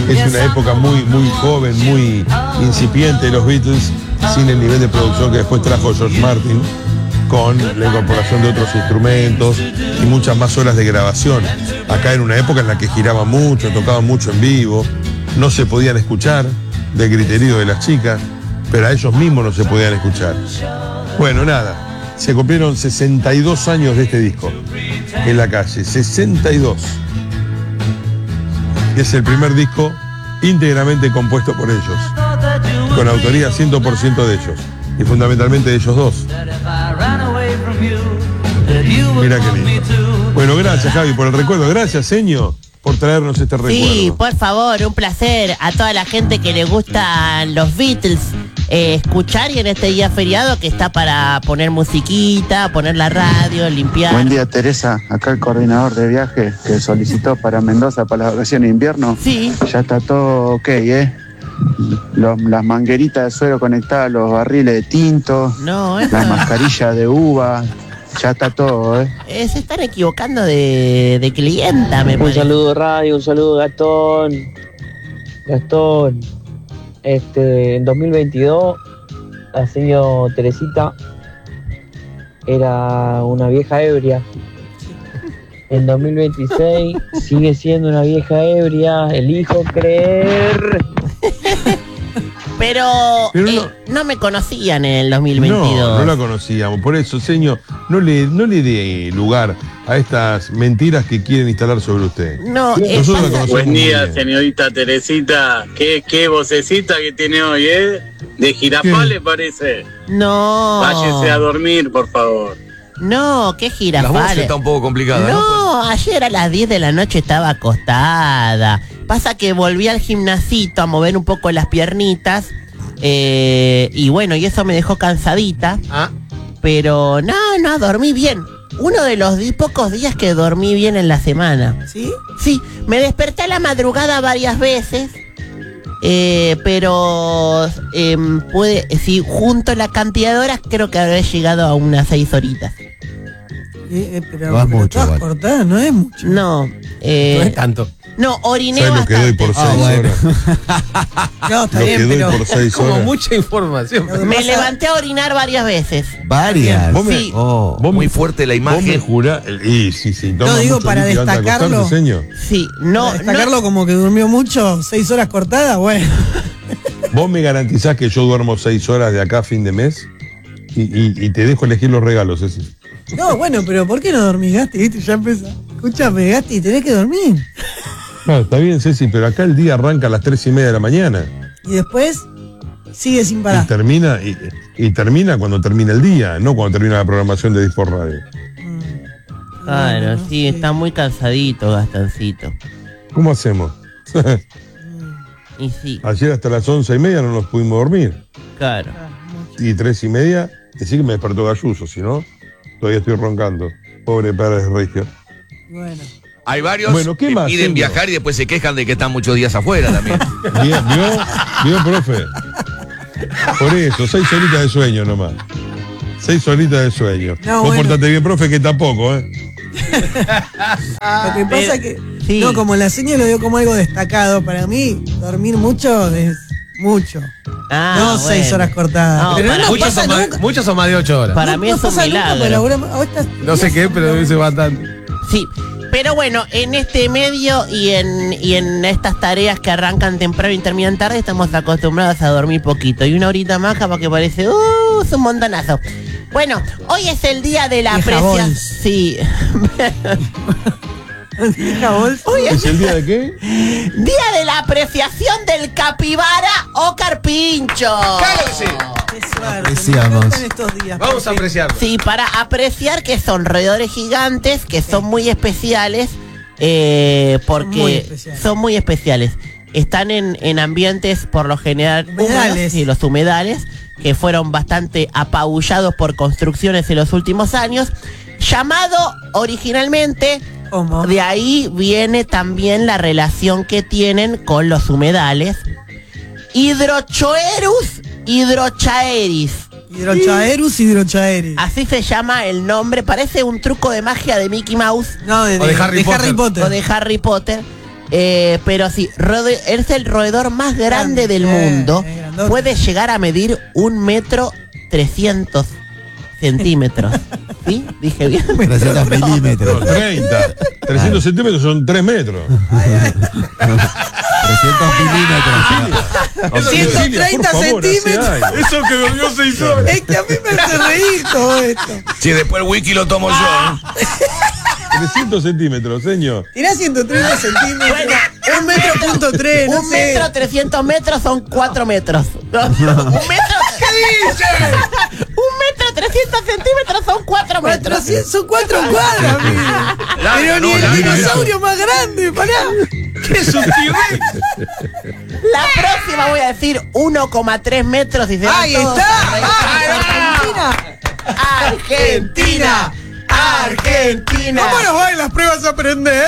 Es una época muy, muy joven, muy incipiente de los Beatles, sin el nivel de producción que después trajo George Martin, con la incorporación de otros instrumentos y muchas más horas de grabación. Acá era una época en la que giraban mucho, tocaban mucho en vivo, no se podían escuchar del griterío de las chicas, pero a ellos mismos no se podían escuchar. Bueno, nada, se cumplieron 62 años de este disco en la calle, 62. Es el primer disco íntegramente compuesto por ellos, con autoría 100% de ellos, y fundamentalmente de ellos dos. Mira qué lindo. Bueno, gracias, Javi, por el recuerdo. Gracias, Seño, por traernos este recuerdo. Sí, por favor, un placer a toda la gente que le gustan los Beatles. Escuchar, y en este día feriado que está para poner musiquita, poner la radio, limpiar. Buen día, Teresa. Acá el coordinador de viaje que solicitó para Mendoza para las vacaciones de invierno. Sí. Ya está todo ok, las mangueritas de suero conectadas a los barriles de tinto. No, eso... Las mascarillas de uva. Ya está todo, Se están equivocando de clienta, me parece. Un saludo, Radio, un saludo, Gastón. En 2022, la señora Teresita era una vieja ebria. En 2026 sigue siendo una vieja ebria. Elijo creer. Pero no me conocían en el 2022. No la conocíamos. Por eso, señor, no le dé lugar a estas mentiras que quieren instalar sobre usted. No, nosotros la conocemos. Buen día, señorita Teresita. ¿Qué vocecita que tiene hoy, De jirafá, le parece. No. Váyese a dormir, por favor. No, qué jirafá. La voz está un poco complicada, ¿no? No, ayer a las 10 de la noche estaba acostada. Pasa que volví al gimnasito a mover un poco las piernitas. Y bueno, y eso me dejó cansadita. Pero no, dormí bien. Uno de los pocos días que dormí bien en la semana. ¿Sí? Sí, me desperté a la madrugada varias veces. Pero si junto la cantidad de horas, creo que habré llegado a unas 6 horitas. Pero mucho, cortada, no es mucho. No, no es tanto. No, oriné ¿sabes lo que doy bastante. por 6 horas? No, está Lo bien, que doy pero por 6 Como horas. mucha información. Me levanté a orinar varias veces. Varias. Sí. Muy fuerte la ¿Vos me imagen. jurás? Sí. No, digo, para destacarlo. Sí, no. Destacarlo como que durmió mucho, 6 horas cortadas, bueno. ¿Vos me garantizás que yo duermo 6 horas de acá a fin de mes? Y te dejo elegir los regalos, ese. No, bueno, pero ¿por qué no dormís, Gasti? ¿Viste? Ya empezó. Escúchame, Gasti, tenés que dormir. No, está bien, Ceci, pero acá el día arranca a las 3:30 de la mañana. Y después sigue sin parar. Y termina cuando termina el día, no cuando termina la programación de Dispo Radio. Claro, sí, está muy cansadito, Gastoncito. ¿Cómo hacemos? Y sí, Ayer hasta las 11:30 no nos pudimos dormir. claro. Y 3:30, decir que me despertó Galluso, si no, todavía estoy roncando. Pobre padre de Regio. Bueno. Hay varios Bueno, ¿qué que más, piden señor? viajar y después se quejan de que están muchos días afuera también. Bien, ¿vio, profe? Por eso, 6 horitas de sueño nomás. 6 horitas de sueño. No, Vos bueno. portate bien, profe, que tampoco, Lo que pasa que, sí. no, como la señora lo dio como algo destacado, para mí, dormir mucho es mucho. No 6 horas cortadas. No, pero para no Muchos pasa son, más, nunca. muchos son más de 8 horas. Para mí No es un pasa nunca, porque milagro. laburamos- No sé qué, pero debe ser bastante. Sí, pero bueno, en este medio y en estas tareas que arrancan temprano y terminan tarde, estamos acostumbrados a dormir poquito. Y una horita más capaz que parece, es un montonazo. Bueno, hoy es el día de la Vieja apreciación. Bols. Sí. Vieja bolsa. Hoy ¿Es el día de qué? día de la apreciación del capibara o carpincho. ¡Claro que sí! Qué suerte. Apreciamos. Me encantan estos días. Vamos a apreciarlo. Sí, para apreciar que son roedores gigantes, que son muy especiales, porque Muy especiales. son muy especiales. Están en ambientes por lo general Humedales. y los humedales, que fueron bastante apabullados por construcciones en los últimos años. Llamado originalmente, ¿Cómo? de ahí viene también la relación que tienen con los humedales. Hydrochoerus hydrochaeris. Hidrochaeris. Así se llama el nombre, parece un truco de magia de Mickey Mouse No, O de Harry Potter. o de Harry Potter. Pero sí, es el roedor más grande del mundo. Puede llegar a medir 1,300 m. ¿Sí? Dije bien. 300 milímetros. No, 30. 300 centímetros son 3 metros. 300 milímetros. 130 centímetros. Eso que durmió 6 horas. Es que a mí me hace reír todo esto. Si después el wiki lo tomo yo. 300 centímetros, señor. Tirá 130 centímetros. Bueno, 1,3 m. 1,300 m son 4 metros. No, 1 metro. ¿Qué dice? 1,300 m son 4 metros. Son 4 cuadras, amigo. Pero ni el dinosaurio más grande, pará. ¿Qué es un T-Rex? La próxima voy a decir 1,3 metros y se van ¡Ahí todos está! a reír. ¡Argentina! Argentina. ¿Cómo nos van en las pruebas a aprender?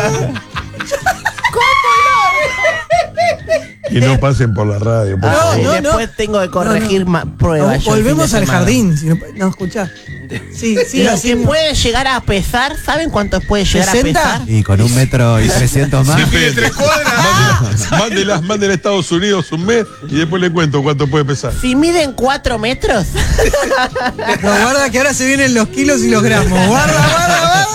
Y no pasen por la radio, por favor. Después tengo que corregir pruebas. Volvemos al jardín. Si no escuchás. Sí, Lo que puede llegar a pesar, ¿saben cuánto puede llegar 60? a pesar? Y con 1,300 m más. Sí, pide 3 cuadras. Mándela a Estados Unidos un mes y después le cuento cuánto puede pesar. Si miden 4 metros. No, guarda que ahora se vienen los kilos y los gramos. Guarda.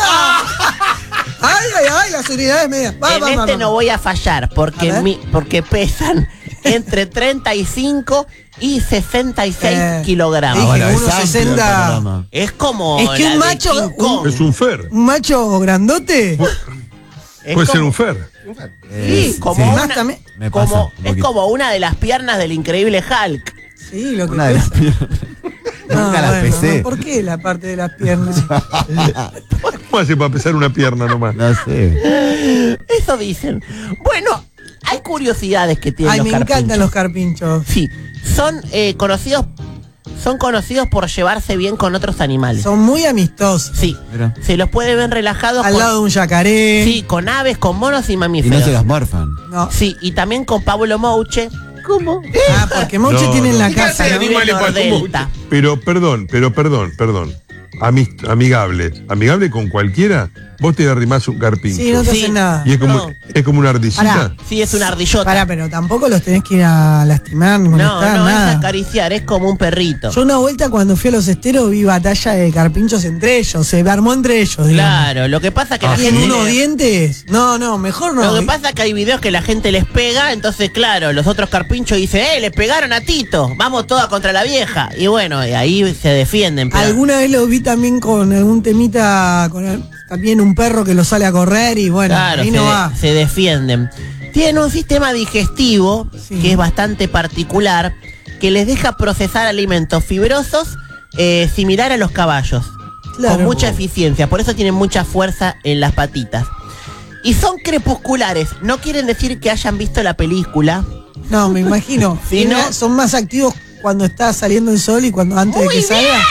Ay, las unidades medias. No voy a fallar porque pesan entre 35 y 66 kilogramos. Dije, 1,60. Es como. Es que un macho. Es un fer. Un macho grandote. Puede ser un fer. Sí, como sí. una. Me pasa un Es poquito. como una de las piernas del increíble Hulk. Sí, lo que Una de las piernas. Nunca la pesé. ¿Por qué la parte de las piernas? ¿Cómo hace para pesar una pierna nomás? No sé. Eso dicen. Bueno, hay curiosidades que tienen Ay, los me carpinchos. encantan los carpinchos. Sí, son conocidos por llevarse bien con otros animales. Son muy amistosos. Sí, Mira. se los puede ver relajados Al lado de un yacaré. Sí, con aves, con monos y Y mamíferos. no se los morfan. No. Sí, y también con Pablo Mouche. ¿Cómo? Porque Moche No, tiene en no. la ¿Qué casa. hace ¿no? animal? Vive en Animales para Nordelta. Pero perdón. Amigable. ¿Amigable con cualquiera? Vos te arrimás un carpincho. Sí, no te Sí. hacen nada. Y es como, No. es como una ardillita. Pará. Sí, es una ardillota. Pará, pero tampoco los tenés que ir a lastimar ni No, molestar, no, es nada. acariciar, es como un perrito. Yo una vuelta cuando fui a los esteros vi batalla de carpinchos entre ellos, se armó entre ellos, digamos. Claro, lo que pasa que la ¿Tienen gente... unos dientes? No, mejor no. Lo que pasa es que hay videos que la gente les pega, entonces claro, los otros carpinchos dicen, le pegaron a Tito, vamos todas contra la vieja. Y bueno, y ahí se defienden. Pero... Alguna vez lo vi también con algún temita, también un perro que lo sale a correr y bueno, Claro, ahí no va. se defienden. Tienen un sistema digestivo Sí. que es bastante particular, que les deja procesar alimentos fibrosos similar a los caballos, Claro. con mucha eficiencia, por eso tienen mucha fuerza en las patitas. Y son crepusculares, no quieren decir que hayan visto la película. No, me imagino. Sí, ¿no? Son más activos cuando está saliendo el sol y cuando antes de que salga.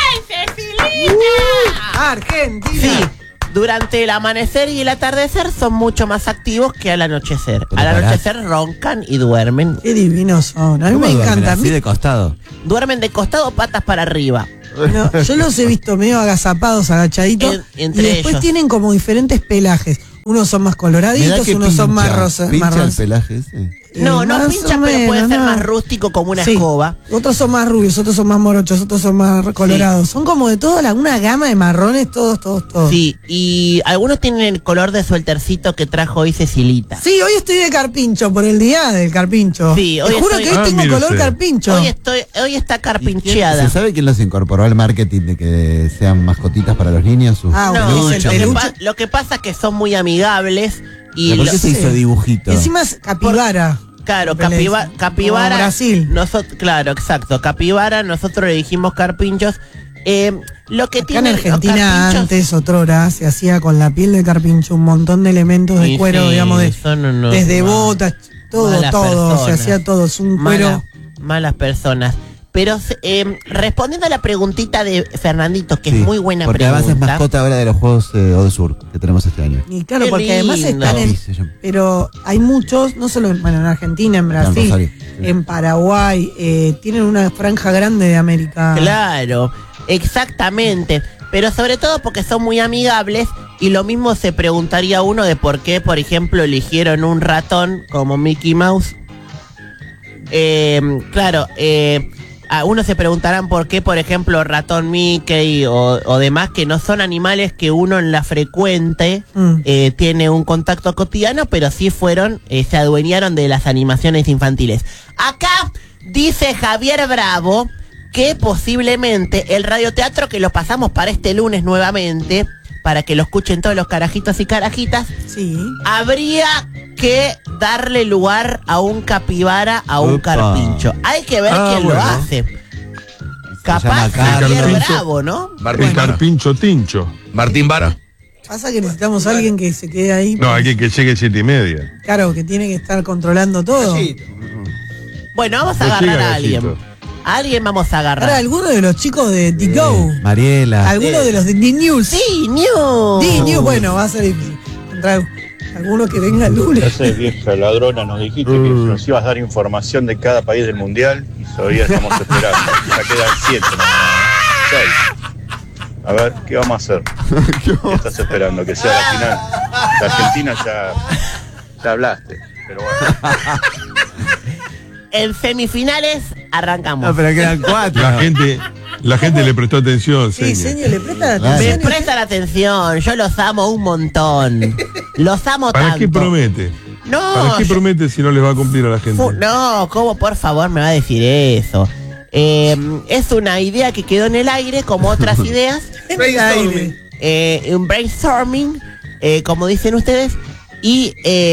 Argentina. Sí, durante el amanecer y el atardecer son mucho más activos que al anochecer. Pero Al pará. anochecer roncan y duermen. Qué divinos son. A mí ¿Cómo me duermen encanta. así de costado? Duermen de costado, patas para arriba. No, yo los he visto medio agazapados, agachaditos. Entre y después ellos. tienen como diferentes pelajes. Unos son más Me da coloraditos, que unos son más rosas. Pincha el pelaje ese. No más pincha, o pero puede menos, ser no. más rústico como una Sí. escoba. Otros son más rubios, otros son más morochos, otros son más colorados. Son como de toda una gama de marrones, todos. Sí, y algunos tienen el color de sueltercito que trajo hoy Cecilita. Sí, hoy estoy de carpincho, por el día del carpincho. Sí, hoy Te juro estoy- que hoy Ah, tengo mire color usted. carpincho. Hoy está ¿Se carpincheada. sabe quién los incorporó al marketing de que sean mascotitas para los niños? Sus Ah, No, peluches, lo que, peluche. lo que pasa es que son muy amigables y ¿Por qué se hizo dibujito? Encima es capibara. claro, Como capibara. Brasil. Claro, exacto. Capibara, nosotros le dijimos carpinchos. Lo que Acá en tienen los Argentina carpinchos- antes, otrora, se hacía con la piel de carpincho un montón de elementos de Sí, cuero, sí, digamos, son unos desde malas botas, todo, personas. se hacía todo, es un cuero. Malas personas. Pero respondiendo a la preguntita de Fernandito, que Sí, es muy buena porque pregunta. además es mascota ahora de los Juegos Odesur que tenemos este año. Y claro, Qué porque además lindo. están Sí, se llama. pero hay muchos, no solo en Argentina, en Brasil, Rosario, sí. en Paraguay, tienen una franja grande de América. Claro, exactamente. Pero sobre todo porque son muy amigables Y lo mismo se preguntaría uno de por qué, por ejemplo, eligieron un ratón como Mickey Mouse. A uno se preguntarán por qué, por ejemplo, ratón Mickey o demás, que no son animales que uno en la frecuente tiene un contacto cotidiano, pero sí se adueñaron de las animaciones infantiles. Acá dice Javier Bravo que posiblemente el radioteatro, que lo pasamos para este lunes nuevamente, para que lo escuchen todos los carajitos y carajitas, sí, habría que darle lugar a un capibara, a un carpincho. Hay que ver quién lo hace. Capaz Javier Bravo, ¿no? El carpincho Tincho. Martín Vara. Pasa que necesitamos a alguien que se quede ahí. No, alguien que llegue 7:30. Claro, que tiene que estar controlando todo. Bueno, vamos a agarrar a alguien. A alguien vamos a agarrar. Ahora, alguno de los chicos de D-Go. Mariela. Alguno de los de D-News. D-News. D-News, bueno, va a ser difícil. Encontrar alguno que venga el lunes. Esa vieja ladrona, nos dijiste que nos ibas a dar información de cada país del mundial y todavía estamos esperando. Ya quedan 7, 6. A ver, ¿qué vamos a hacer? ¿Qué estás esperando? Que sea la final. La Argentina ya hablaste, pero bueno. En semifinales arrancamos. No, pero quedan 4. La gente le prestó atención, Sí, señor. señor, le presta atención. Me prestan atención, yo los amo un montón. Los amo ¿Para tanto. qué promete? No, ¿Para qué promete si no le va a cumplir a la gente? No, ¿cómo por favor me va a decir eso? Es una idea que quedó en el aire, como otras ideas. Un brainstorming, como dicen ustedes. Y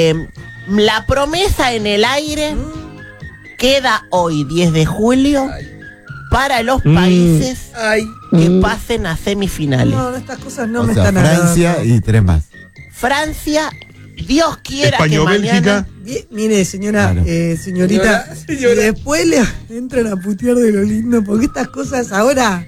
la promesa en el aire queda hoy, 10 de julio, para los países que pasen a semifinales. No, estas cosas no O me sea, están Francia agradando. y 3 más. Francia, Dios quiera España, que mañana... Bélgica. Mire, señora, Claro. señorita, y después le entran a putear de lo lindo, porque estas cosas ahora...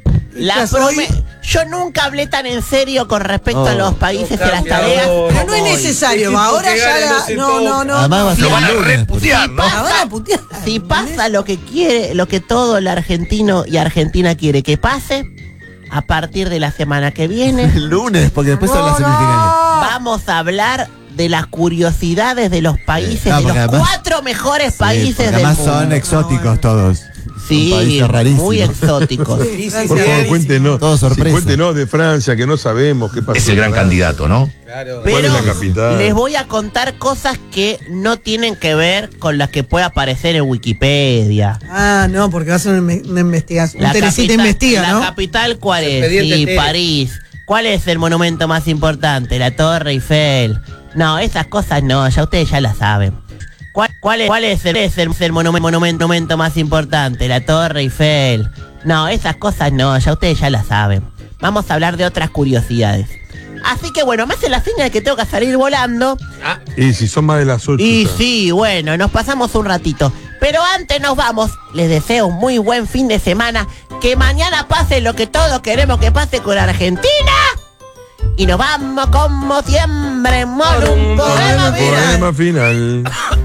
Yo nunca hablé tan en serio con respecto a los países de las tareas. Pero no es necesario, ahora ya... No. Además Lo van a lunes, reputear, ¿no? Ahora putear. Si pasa lo que quiere, lo que todo el argentino y Argentina quiere que pase, a partir de la semana que viene, el lunes, porque después son las semifinales. vamos a hablar de las curiosidades de los países, de los porque además- 4 mejores Sí, países porque del además mundo. son exóticos todos. Sí, Son países rarísimos. muy exóticos. Por favor, cuéntenos. Todo sorpresa. Cuéntenos de Francia, que no sabemos qué pasó. Es el gran candidato, ¿no? ¿Cuál Pero es la capital? les voy a contar cosas que no tienen que ver con las que puede aparecer en Wikipedia. Ah, no, porque va a ser una investigación. Teresita investiga, la ¿no? capital, ¿cuál es? Expediente Sí, Tere. París. ¿Cuál es el monumento más importante? La Torre Eiffel. No, esas cosas no, ya ustedes ya las saben. ¿Cuál es el monumento más importante? La Torre Eiffel. No, esas cosas no, ya ustedes ya las saben. Vamos a hablar de otras curiosidades. Así que bueno, me hace la señal de que tengo que salir volando. Y si son más de las 8. Y sí, bueno, nos pasamos un ratito. Pero antes nos vamos, les deseo un muy buen fin de semana. Que mañana pase lo que todos queremos que pase con Argentina. Y nos vamos como siempre con un poema final. Poema final.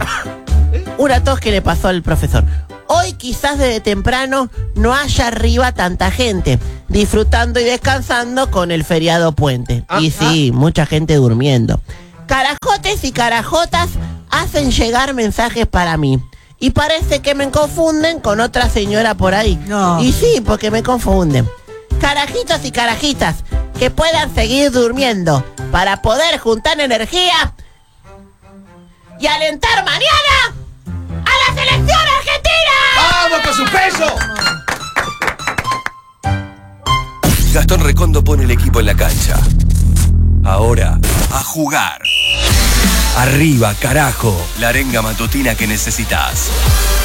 Una tos que le pasó al profesor. Hoy quizás desde temprano no haya arriba tanta gente, disfrutando y descansando con el feriado puente. Y sí, mucha gente durmiendo. Carajotes y carajotas hacen llegar mensajes para mí. Y parece que me confunden con otra señora por ahí. No. Y sí, porque me confunden. Carajitos y carajitas que puedan seguir durmiendo para poder juntar energía y alentar mañana a la selección argentina. ¡Vamos con su peso! Gastón Recondo pone el equipo en la cancha. Ahora, a jugar. Arriba, carajo, la arenga matutina que necesitas.